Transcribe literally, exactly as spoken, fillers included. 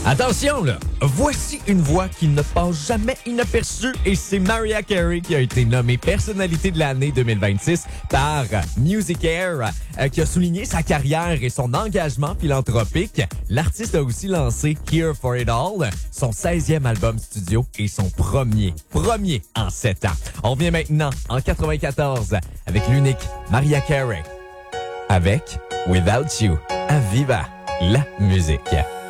Attention, là! Voici une voix qui ne passe jamais inaperçue et c'est Mariah Carey qui a été nommée personnalité de l'année deux mille vingt-six par Music Air, euh, qui a souligné sa carrière et son engagement philanthropique. L'artiste a aussi lancé Here for It All, son seizième album studio et son premier, premier en sept ans. On revient maintenant en quatre-vingt-quatorze avec l'unique Mariah Carey avec Without You. À Viva la musique.